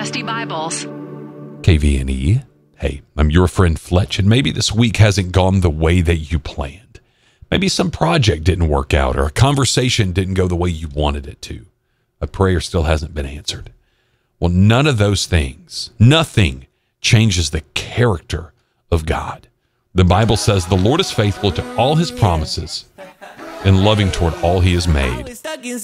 Trusty Bibles. KVNE. Hey, I'm your friend Fletch, and maybe this week hasn't gone the way that you planned. Maybe some project didn't work out, or a conversation didn't go the way you wanted it to. A prayer still hasn't been answered. Well, none of those things, nothing changes the character of God. The Bible says the Lord is faithful to all his promises and loving toward all he has made.